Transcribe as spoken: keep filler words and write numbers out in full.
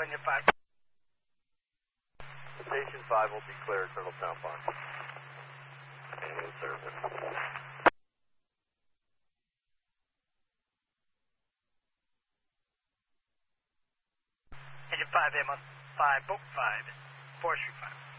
Engine five. Station five will be cleared, Turtle Town Park. And in service. Engine five, M on five, boat five, four three five.